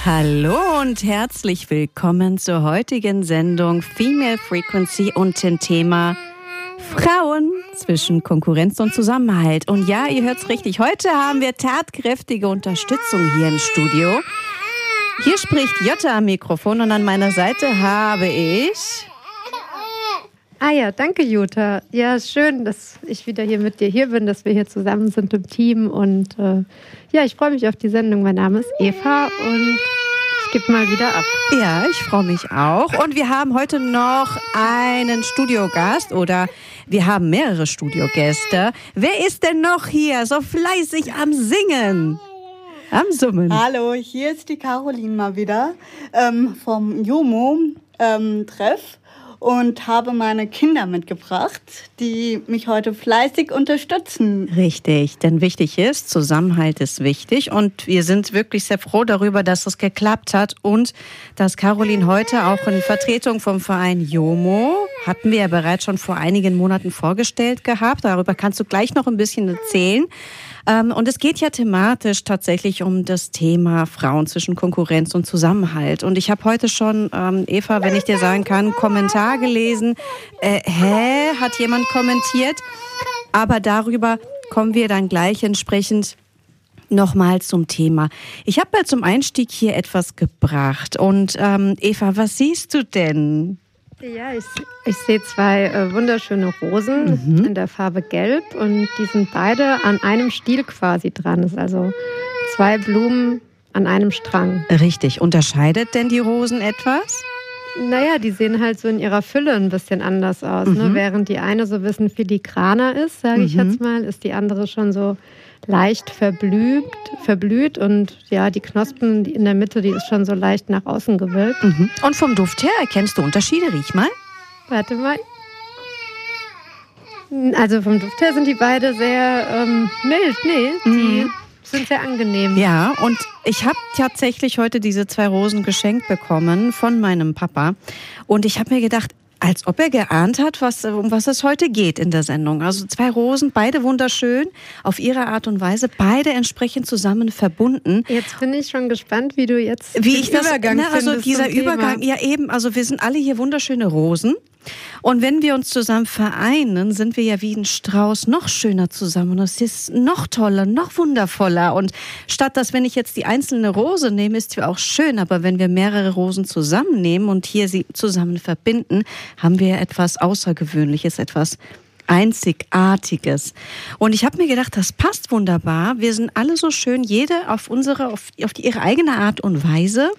Hallo und herzlich willkommen zur heutigen Sendung Female Frequency und dem Thema Frauen zwischen Konkurrenz und Zusammenhalt. Und ja, ihr hört's richtig, heute haben wir tatkräftige Unterstützung hier im Studio. Hier spricht Jutta am Mikrofon und an meiner Seite habe ich... Ja, danke Jutta. Ja, schön, dass ich wieder hier mit dir hier bin, dass wir hier zusammen sind im Team. Und ich freue mich auf die Sendung. Mein Name ist Eva und ich gebe mal wieder ab. Ja, ich freue mich auch. Und wir haben heute noch einen Studiogast oder wir haben mehrere Studiogäste. Wer ist denn noch hier so fleißig am Singen? Am Summen. Hallo, hier ist die Caroline mal wieder vom JOMO-Treff. Und habe meine Kinder mitgebracht, die mich heute fleißig unterstützen. Richtig, denn wichtig ist, Zusammenhalt ist wichtig. Und wir sind wirklich sehr froh darüber, dass das geklappt hat. Und dass Caroline heute auch in Vertretung vom Verein JOMO, hatten wir ja bereits schon vor einigen Monaten vorgestellt gehabt. Darüber kannst du gleich noch ein bisschen erzählen. Und es geht ja thematisch tatsächlich um das Thema Frauen zwischen Konkurrenz und Zusammenhalt. Und ich habe heute schon, Eva, wenn ich dir sagen kann, Kommentar gelesen. Hat jemand kommentiert? Aber darüber kommen wir dann gleich entsprechend nochmal zum Thema. Ich habe mal zum Einstieg hier etwas gebracht. Und Eva, was siehst du denn? Ja, ich sehe zwei wunderschöne Rosen in der Farbe Gelb und die sind beide an einem Stiel quasi dran. Das ist also zwei Blumen an einem Strang. Richtig. Unterscheidet denn die Rosen etwas? Naja, die sehen halt so in ihrer Fülle ein bisschen anders aus. Ne? Während die eine so ein bisschen filigraner ist, sage ich jetzt mal, ist die andere schon so leicht verblüht und ja, die Knospen in der Mitte, die ist schon so leicht nach außen gewölbt. Und vom Duft her erkennst du Unterschiede? Riech mal. Warte mal. Also vom Duft her sind die beide sehr mild. Nee, die sind sehr angenehm. Ja, und ich habe tatsächlich heute diese zwei Rosen geschenkt bekommen von meinem Papa. Und ich habe mir gedacht, als ob er geahnt hat, um was es heute geht in der Sendung. Also zwei Rosen, beide wunderschön, auf ihre Art und Weise, beide entsprechend zusammen verbunden. Jetzt bin ich schon gespannt, wie ich Übergang findest. Also dieser Übergang, ja eben, also wir sind alle hier wunderschöne Rosen. Und wenn wir uns zusammen vereinen, sind wir ja wie ein Strauß noch schöner zusammen. Und es ist noch toller, noch wundervoller. Und statt dass, wenn ich jetzt die einzelne Rose nehme, ist sie auch schön. Aber wenn wir mehrere Rosen zusammennehmen und hier sie zusammen verbinden, haben wir etwas Außergewöhnliches, etwas Einzigartiges. Und ich habe mir gedacht, das passt wunderbar. Wir sind alle so schön, jede auf ihre eigene Art und Weise.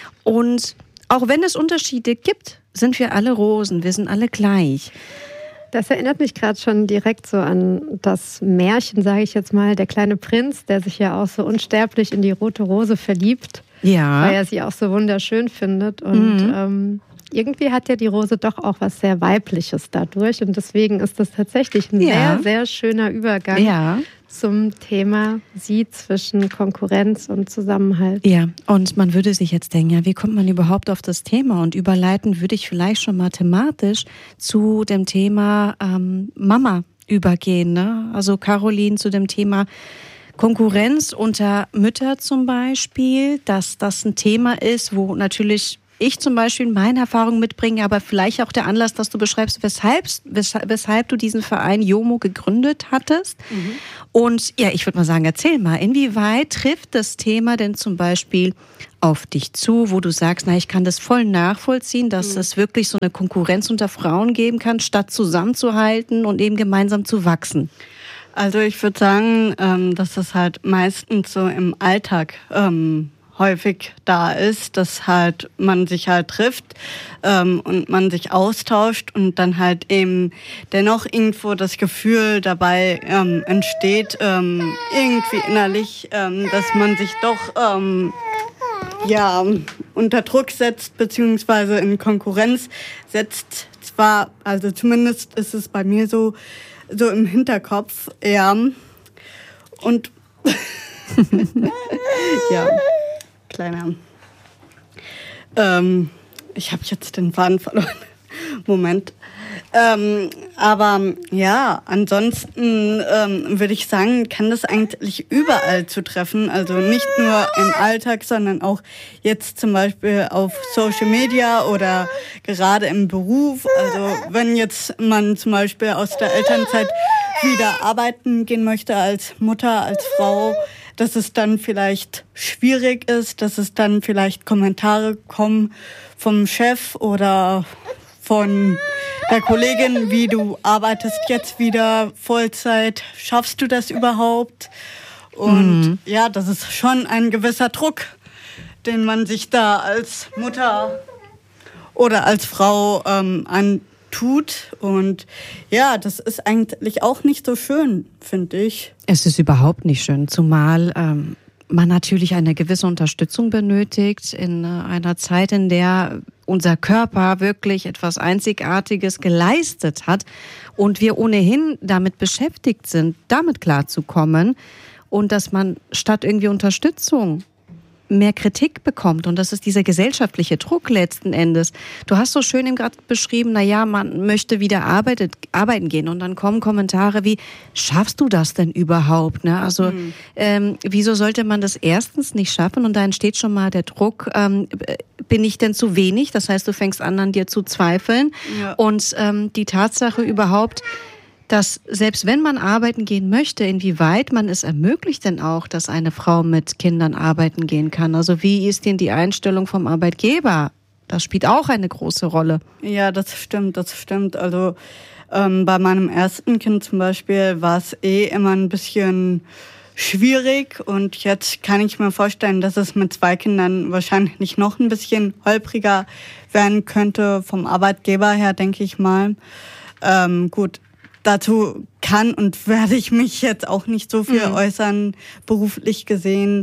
Und auch wenn es Unterschiede gibt, sind wir alle Rosen, wir sind alle gleich. Das erinnert mich gerade schon direkt so an das Märchen, sage ich jetzt mal, der kleine Prinz, der sich ja auch so unsterblich in die rote Rose verliebt, weil er sie auch so wunderschön findet. Und irgendwie hat ja die Rose doch auch was sehr Weibliches dadurch. Und deswegen ist das tatsächlich ein sehr, sehr schöner Übergang zum Thema Sie zwischen Konkurrenz und Zusammenhalt. Ja, und man würde sich jetzt denken, ja, wie kommt man überhaupt auf das Thema? Und überleiten würde ich vielleicht schon mathematisch zu dem Thema Mama übergehen. Ne? Also Caroline zu dem Thema Konkurrenz unter Mütter zum Beispiel, dass das ein Thema ist, wo natürlich ich zum Beispiel meine Erfahrung mitbringe, aber vielleicht auch der Anlass, dass du beschreibst, weshalb du diesen Verein JOMO gegründet hattest. Und ja, ich würde mal sagen, erzähl mal, inwieweit trifft das Thema denn zum Beispiel auf dich zu, wo du sagst, ich kann das voll nachvollziehen, dass es wirklich so eine Konkurrenz unter Frauen geben kann, statt zusammenzuhalten und eben gemeinsam zu wachsen? Also ich würde sagen, dass das halt meistens so im Alltag häufig da ist, dass halt man sich halt trifft und man sich austauscht und dann halt eben dennoch irgendwo das Gefühl dabei entsteht, irgendwie innerlich, dass man sich doch unter Druck setzt beziehungsweise in Konkurrenz setzt. Zwar, also zumindest ist es bei mir so im Hinterkopf eher und ja. Kleiner. Ich habe jetzt den Faden verloren. Moment. Aber ja, ansonsten würde ich sagen, kann das eigentlich überall zutreffen. Also nicht nur im Alltag, sondern auch jetzt zum Beispiel auf Social Media oder gerade im Beruf. Also wenn jetzt man zum Beispiel aus der Elternzeit wieder arbeiten gehen möchte als Mutter, als Frau, dass es dann vielleicht schwierig ist, dass es dann vielleicht Kommentare kommen vom Chef oder von der Kollegin, wie du arbeitest jetzt wieder Vollzeit, schaffst du das überhaupt? Und ja, das ist schon ein gewisser Druck, den man sich da als Mutter oder als Frau antut. Und ja, das ist eigentlich auch nicht so schön, finde ich. Es ist überhaupt nicht schön, zumal man natürlich eine gewisse Unterstützung benötigt in einer Zeit, in der unser Körper wirklich etwas Einzigartiges geleistet hat und wir ohnehin damit beschäftigt sind, damit klarzukommen und dass man statt irgendwie Unterstützung mehr Kritik bekommt. Und das ist dieser gesellschaftliche Druck letzten Endes. Du hast so schön eben gerade beschrieben, man möchte wieder arbeiten gehen. Und dann kommen Kommentare wie, schaffst du das denn überhaupt? Ne? Also wieso sollte man das erstens nicht schaffen? Und da entsteht schon mal der Druck, bin ich denn zu wenig? Das heißt, du fängst an dir zu zweifeln. Ja. Und die Tatsache überhaupt, dass selbst wenn man arbeiten gehen möchte, inwieweit man es ermöglicht denn auch, dass eine Frau mit Kindern arbeiten gehen kann? Also wie ist denn die Einstellung vom Arbeitgeber? Das spielt auch eine große Rolle. Ja, das stimmt. Also bei meinem ersten Kind zum Beispiel war es immer ein bisschen schwierig und jetzt kann ich mir vorstellen, dass es mit 2 Kindern wahrscheinlich noch ein bisschen holpriger werden könnte vom Arbeitgeber her, denke ich mal. Gut. Dazu kann und werde ich mich jetzt auch nicht so viel äußern, beruflich gesehen.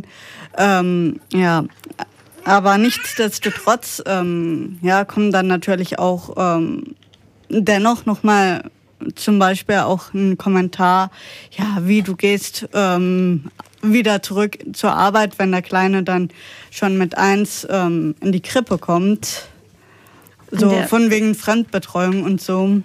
Ja, aber nichtsdestotrotz kommen dann natürlich auch dennoch nochmal zum Beispiel auch ein Kommentar, ja, wie du gehst wieder zurück zur Arbeit, wenn der Kleine dann schon mit 1 in die Krippe kommt. So von wegen Fremdbetreuung und so.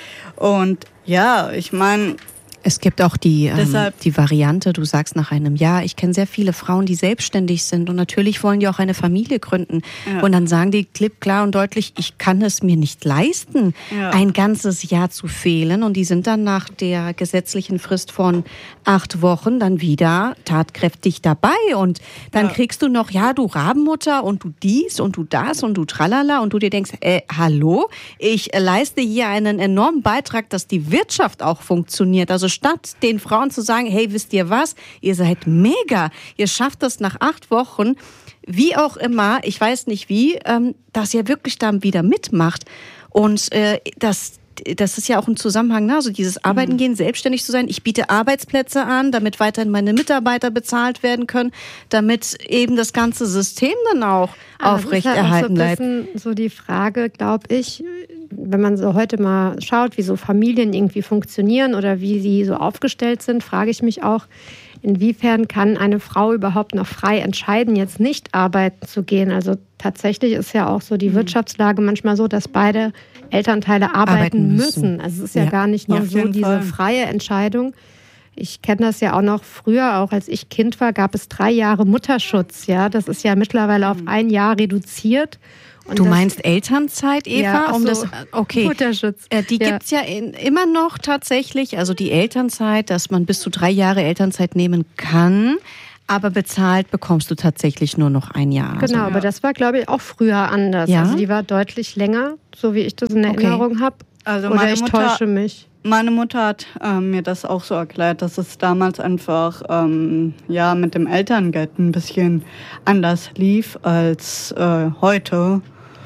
Und ja, ich meine, es gibt auch die Variante, du sagst nach einem Jahr, ich kenne sehr viele Frauen, die selbstständig sind und natürlich wollen die auch eine Familie gründen. Ja. Und dann sagen die klipp klar und deutlich, ich kann es mir nicht leisten, ein ganzes Jahr zu fehlen. Und die sind dann nach der gesetzlichen Frist von 8 Wochen dann wieder tatkräftig dabei. Und dann kriegst du noch, du Rabenmutter und du dies und du das und du tralala und du dir denkst, hallo, ich leiste hier einen enormen Beitrag, dass die Wirtschaft auch funktioniert. Also statt den Frauen zu sagen, hey, wisst ihr was, ihr seid mega, ihr schafft das nach 8 Wochen, wie auch immer, ich weiß nicht wie, dass ihr wirklich da wieder mitmacht. Und das ist ja auch ein Zusammenhang, ne? Also dieses Arbeiten gehen, selbstständig zu sein. Ich biete Arbeitsplätze an, damit weiterhin meine Mitarbeiter bezahlt werden können, damit eben das ganze System dann auch aufrechterhalten bleibt. Das ist so die Frage, glaube ich, wenn man so heute mal schaut, wie so Familien irgendwie funktionieren oder wie sie so aufgestellt sind, frage ich mich auch, inwiefern kann eine Frau überhaupt noch frei entscheiden, jetzt nicht arbeiten zu gehen? Also tatsächlich ist ja auch so die Wirtschaftslage manchmal so, dass beide Elternteile arbeiten müssen. Also es ist ja gar nicht nur so diese freie Entscheidung. Ich kenne das ja auch noch früher, auch als ich Kind war, gab es 3 Jahre Mutterschutz. Ja, das ist ja mittlerweile auf 1 Jahr reduziert. Und du meinst Elternzeit, Eva? Ja, okay. Mutterschutz. Die gibt's ja immer noch tatsächlich, also die Elternzeit, dass man bis zu 3 Jahre Elternzeit nehmen kann, aber bezahlt bekommst du tatsächlich nur noch 1 Jahr. Genau, aber das war, glaube ich, auch früher anders. Ja? Also die war deutlich länger, so wie ich das in Erinnerung habe. Also oder ich täusche mich. Meine Mutter hat mir das auch so erklärt, dass es damals einfach mit dem Elterngeld ein bisschen anders lief als heute.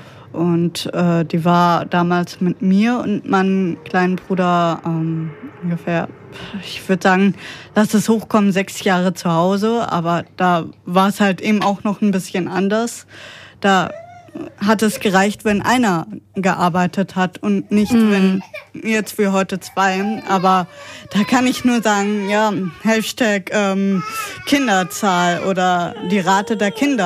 Und die war damals mit mir und meinem kleinen Bruder ungefähr, ich würde sagen, lass es hochkommen, 6 Jahre zu Hause. Aber da war es halt eben auch noch ein bisschen anders. Da hat es gereicht, wenn einer gearbeitet hat und nicht, wenn jetzt wie heute 2. Aber da kann ich nur sagen, ja, Hashtag Kinderzahl oder die Rate der Kinder,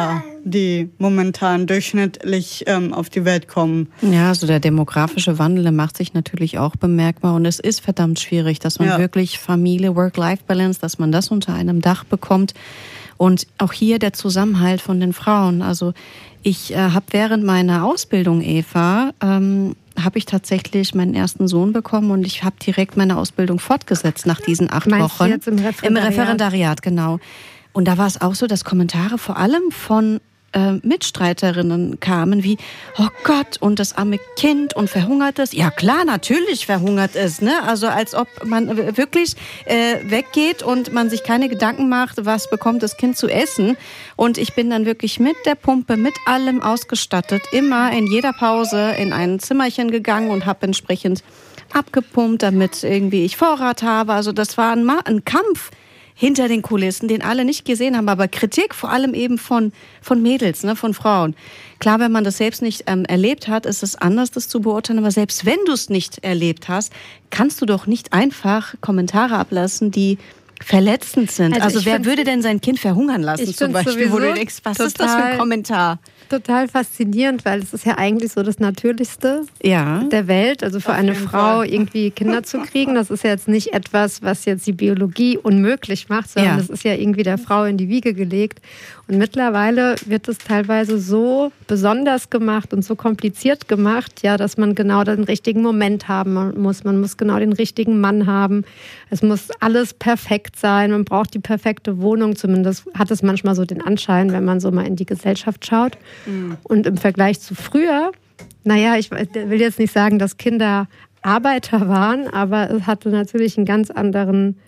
die momentan durchschnittlich auf die Welt kommen. Ja, also der demografische Wandel, der macht sich natürlich auch bemerkbar und es ist verdammt schwierig, dass man wirklich Familie, Work-Life-Balance, dass man das unter einem Dach bekommt und auch hier der Zusammenhalt von den Frauen. Also ich habe während meiner Ausbildung, Eva, habe ich tatsächlich meinen ersten Sohn bekommen und ich habe direkt meine Ausbildung fortgesetzt nach diesen 8 Wochen. Jetzt im Referendariat? Im Referendariat, genau. Und da war es auch so, dass Kommentare vor allem von Mitstreiterinnen kamen wie, oh Gott, und das arme Kind und verhungert es. Ja klar, natürlich verhungert es, ne? Also als ob man wirklich weggeht und man sich keine Gedanken macht, was bekommt das Kind zu essen. Und ich bin dann wirklich mit der Pumpe, mit allem ausgestattet, immer in jeder Pause in ein Zimmerchen gegangen und habe entsprechend abgepumpt, damit irgendwie ich Vorrat habe. Also das war ein Kampf hinter den Kulissen, den alle nicht gesehen haben, aber Kritik vor allem eben von Mädels, ne, von Frauen. Klar, wenn man das selbst nicht erlebt hat, ist es anders, das zu beurteilen, aber selbst wenn du es nicht erlebt hast, kannst du doch nicht einfach Kommentare ablassen, die verletzend sind. Also wer würde denn sein Kind verhungern lassen zum Beispiel, wo du denkst, was ist das für ein Kommentar? Total faszinierend, weil es ist ja eigentlich so das Natürlichste der Welt, also für eine Frau irgendwie Kinder zu kriegen. Das ist ja jetzt nicht etwas, was jetzt die Biologie unmöglich macht, sondern das ist ja irgendwie der Frau in die Wiege gelegt. Und mittlerweile wird es teilweise so besonders gemacht und so kompliziert gemacht, ja, dass man genau den richtigen Moment haben muss. Man muss genau den richtigen Mann haben. Es muss alles perfekt sein. Man braucht die perfekte Wohnung. Zumindest hat es manchmal so den Anschein, wenn man so mal in die Gesellschaft schaut. Und im Vergleich zu früher, naja, ich will jetzt nicht sagen, dass Kinder Arbeiter waren, aber es hatte natürlich einen ganz anderen,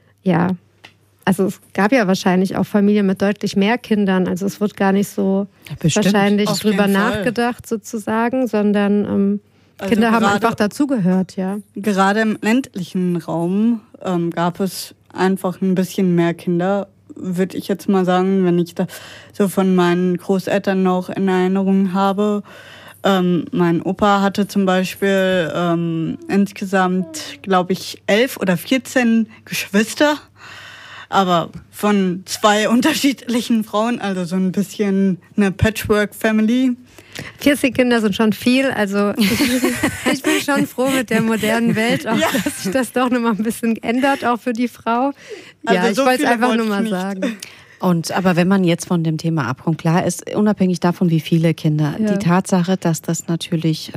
also es gab ja wahrscheinlich auch Familien mit deutlich mehr Kindern, also es wird gar nicht so wahrscheinlich drüber nachgedacht sozusagen, sondern Kinder haben einfach dazugehört, ja. Gerade im ländlichen Raum gab es einfach ein bisschen mehr Kinder, würde ich jetzt mal sagen, wenn ich da so von meinen Großeltern noch in Erinnerung habe. Mein Opa hatte zum Beispiel insgesamt, glaube ich, 11 oder 14 Geschwister, aber von 2 unterschiedlichen Frauen, also so ein bisschen eine Patchwork-Family. 40 Kinder sind schon viel, also ich bin schon froh mit der modernen Welt, auch dass sich das doch nochmal ein bisschen ändert, auch für die Frau. Ja, also so ich wollte es einfach nur mal sagen. Aber wenn man jetzt von dem Thema abkommt, klar ist, unabhängig davon, wie viele Kinder, die Tatsache, dass das natürlich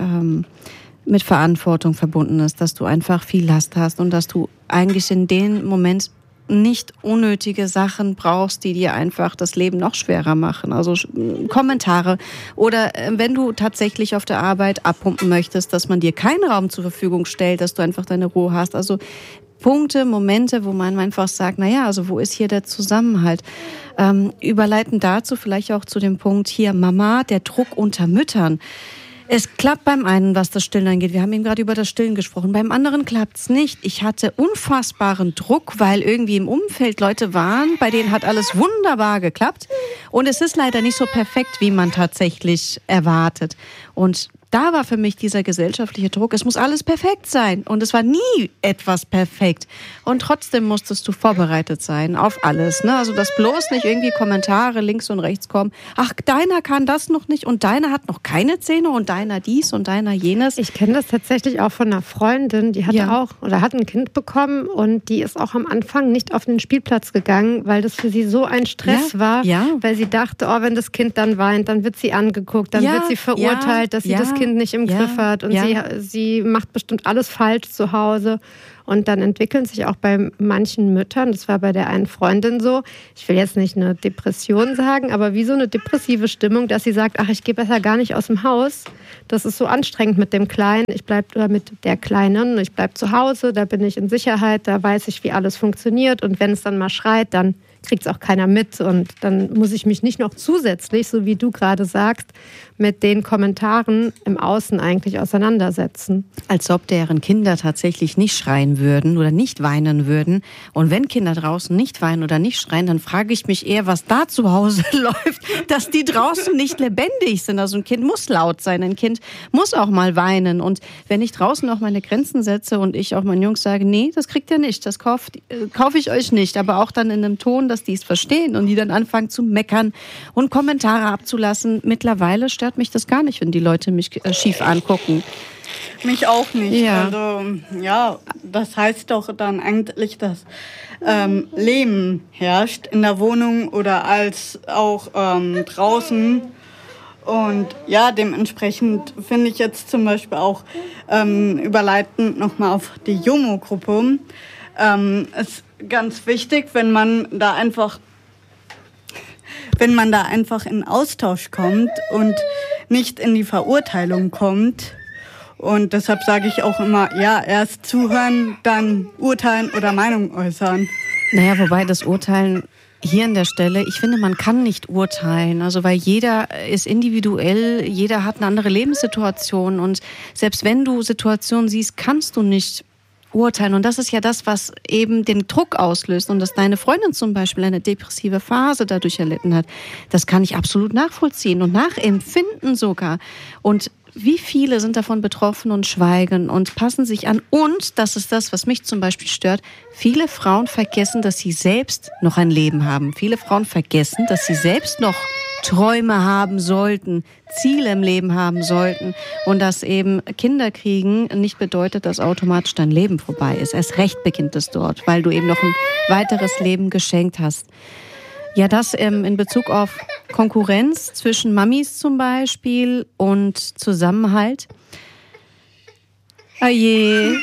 mit Verantwortung verbunden ist, dass du einfach viel Last hast und dass du eigentlich in dem Moment nicht unnötige Sachen brauchst, die dir einfach das Leben noch schwerer machen. Also Kommentare oder wenn du tatsächlich auf der Arbeit abpumpen möchtest, dass man dir keinen Raum zur Verfügung stellt, dass du einfach deine Ruhe hast. Also Punkte, Momente, wo man einfach sagt, naja, also wo ist hier der Zusammenhalt? Überleitend dazu vielleicht auch zu dem Punkt hier, Mama, der Druck unter Müttern. Es klappt beim einen, was das Stillen angeht. Wir haben eben gerade über das Stillen gesprochen. Beim anderen klappt es nicht. Ich hatte unfassbaren Druck, weil irgendwie im Umfeld Leute waren, bei denen hat alles wunderbar geklappt. Und es ist leider nicht so perfekt, wie man tatsächlich erwartet. Und da war für mich dieser gesellschaftliche Druck, es muss alles perfekt sein. Und es war nie etwas perfekt. Und trotzdem musstest du vorbereitet sein auf alles. Ne? Also dass bloß nicht irgendwie Kommentare links und rechts kommen. Ach, deiner kann das noch nicht und deiner hat noch keine Zähne und deiner dies und deiner jenes. Ich kenne das tatsächlich auch von einer Freundin, die hatte hat ein Kind bekommen und die ist auch am Anfang nicht auf den Spielplatz gegangen, weil das für sie so ein Stress war, weil sie dachte, oh, wenn das Kind dann weint, dann wird sie angeguckt, dann wird sie verurteilt, dass sie das Kind nicht im Griff hat und sie macht bestimmt alles falsch zu Hause. Und dann entwickeln sich auch bei manchen Müttern, das war bei der einen Freundin so, ich will jetzt nicht eine Depression sagen, aber wie so eine depressive Stimmung, dass sie sagt, ach, ich gehe besser gar nicht aus dem Haus. Das ist so anstrengend mit dem Kleinen, mit der Kleinen, ich bleibe zu Hause, da bin ich in Sicherheit, da weiß ich, wie alles funktioniert und wenn es dann mal schreit, dann kriegt es auch keiner mit und dann muss ich mich nicht noch zusätzlich, so wie du gerade sagst, mit den Kommentaren im Außen eigentlich auseinandersetzen. Als ob deren Kinder tatsächlich nicht schreien würden oder nicht weinen würden. Und wenn Kinder draußen nicht weinen oder nicht schreien, dann frage ich mich eher, was da zu Hause läuft, dass die draußen nicht lebendig sind. Also ein Kind muss laut sein, ein Kind muss auch mal weinen. Und wenn ich draußen auch meine Grenzen setze und ich auch meinen Jungs sage, nee, das kriegt ihr nicht, das kaufe ich euch nicht, aber auch dann in einem Ton, dass die es verstehen und die dann anfangen zu meckern und Kommentare abzulassen. Mittlerweile stört mich das gar nicht, wenn die Leute mich schief angucken. Mich auch nicht. Ja. Also, ja, das heißt doch dann eigentlich, dass Leben herrscht in der Wohnung oder als auch draußen. Und ja, dementsprechend finde ich jetzt zum Beispiel auch überleitend nochmal auf die JOMO-Gruppe, ist ganz wichtig, wenn man da einfach in Austausch kommt und nicht in die Verurteilung kommt. Und deshalb sage ich auch immer, ja, erst zuhören, dann urteilen oder Meinung äußern. Naja, wobei das Urteilen hier an der Stelle, ich finde, man kann nicht urteilen, also weil jeder ist individuell, jeder hat eine andere Lebenssituation und selbst wenn du Situationen siehst, kannst du nicht urteilen und das ist ja das, was eben den Druck auslöst und dass deine Freundin zum Beispiel eine depressive Phase dadurch erlitten hat, das kann ich absolut nachvollziehen und nachempfinden sogar und wie viele sind davon betroffen und schweigen und passen sich an? Und, das ist das, was mich zum Beispiel stört, viele Frauen vergessen, dass sie selbst noch ein Leben haben. Viele Frauen vergessen, dass sie selbst noch Träume haben sollten, Ziele im Leben haben sollten und dass eben Kinder kriegen nicht bedeutet, dass automatisch dein Leben vorbei ist. Erst recht beginnt es dort, weil du eben noch ein weiteres Leben geschenkt hast. Ja, das in Bezug auf Konkurrenz zwischen Mamis zum Beispiel und Zusammenhalt. Oje.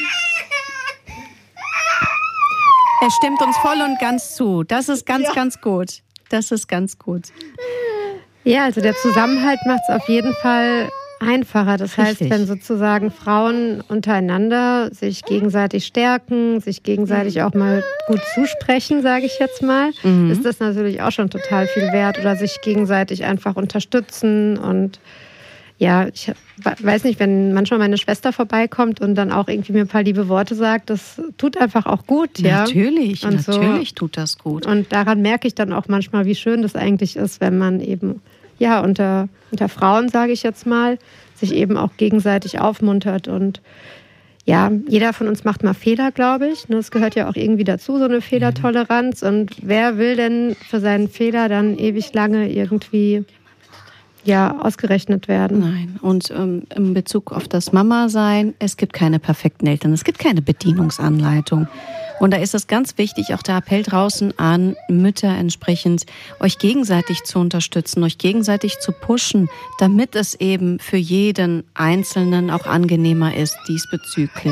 Er stimmt uns voll und ganz zu. Das ist ganz gut. Das ist ganz gut. Ja, also der Zusammenhalt macht es auf jeden Fall einfacher. Das heißt, wenn sozusagen Frauen untereinander sich gegenseitig stärken, sich gegenseitig auch mal gut zusprechen, sage ich jetzt mal, ist das natürlich auch schon total viel wert. Oder sich gegenseitig einfach unterstützen. Und ja, ich weiß nicht, wenn manchmal meine Schwester vorbeikommt und dann auch irgendwie mir ein paar liebe Worte sagt, das tut einfach auch gut. Ja? Natürlich tut das gut. Und daran merke ich dann auch manchmal, wie schön das eigentlich ist, wenn man eben ja, unter Frauen, sage ich jetzt mal, sich eben auch gegenseitig aufmuntert. Und ja, jeder von uns macht mal Fehler, glaube ich. Das gehört ja auch irgendwie dazu, so eine Fehlertoleranz. Und wer will denn für seinen Fehler dann ewig lange irgendwie ausgerechnet werden? Nein. Und in Bezug auf das Mama-Sein, es gibt keine perfekten Eltern. Es gibt keine Bedienungsanleitung. Und da ist es ganz wichtig, auch der Appell draußen an Mütter entsprechend, euch gegenseitig zu unterstützen, euch gegenseitig zu pushen, damit es eben für jeden Einzelnen auch angenehmer ist diesbezüglich.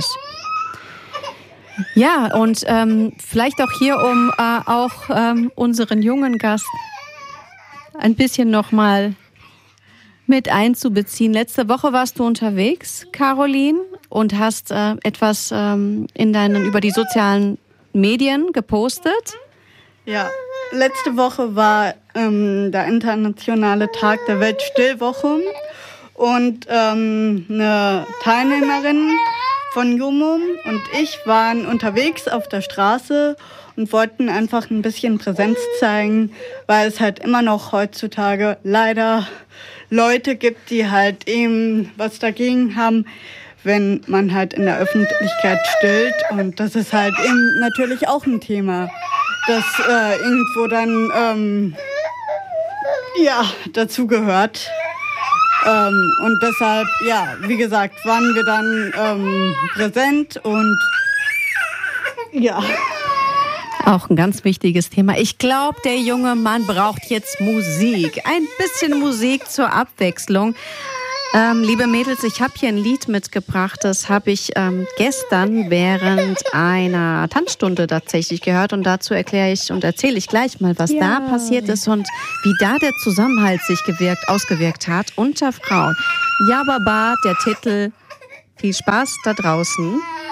Ja, und vielleicht auch hier, um unseren jungen Gast ein bisschen nochmal mit einzubeziehen. Letzte Woche warst du unterwegs, Caroline, und hast etwas über die sozialen Medien gepostet. Ja, letzte Woche war der internationale Tag der Weltstillwoche und eine Teilnehmerin von JOMO und ich waren unterwegs auf der Straße und wollten einfach ein bisschen Präsenz zeigen, weil es halt immer noch heutzutage leider Leute gibt, die halt eben was dagegen haben, wenn man halt in der Öffentlichkeit stillt. Und das ist halt eben natürlich auch ein Thema, das irgendwo dann dazu gehört. Und deshalb, wie gesagt, waren wir dann präsent und ja. Auch ein ganz wichtiges Thema. Ich glaube, der junge Mann braucht jetzt Musik. Ein bisschen Musik zur Abwechslung. Liebe Mädels, ich habe hier ein Lied mitgebracht. Das habe ich gestern während einer Tanzstunde tatsächlich gehört. Und dazu erzähle ich gleich mal, was da passiert ist und wie da der Zusammenhalt sich ausgewirkt hat unter Frauen. Ja, Baba, der Titel. Viel Spaß da draußen.